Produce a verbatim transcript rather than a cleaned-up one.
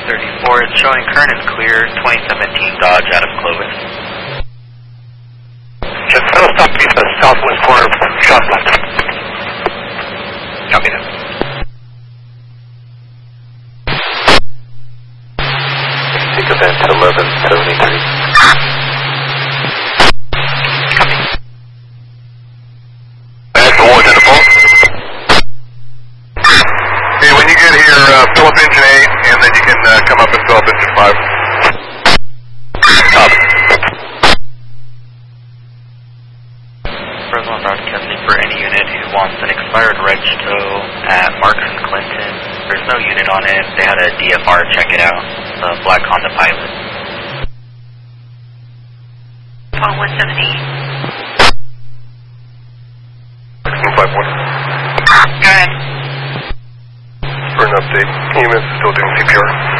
thirty-four, it's showing current is clear, twenty seventeen Dodge out of Clovis. Just settle stop east of the southwest corner of shot left. Copy that. Take event eleven seventy-three. Copy. That's the one to the phone. Okay, when you get here, uh, fill up engine eight, and then you can uh, come up and fill up engine five. Copy. Fresno broadcasting for any unit who wants an expired reg tow at Marks and Clinton. There's no unit on it. They had a D F R check it out. The black Honda Pilot. Phone one seventy-eight. five one. Go ahead. For an update, E M S is still doing C P R.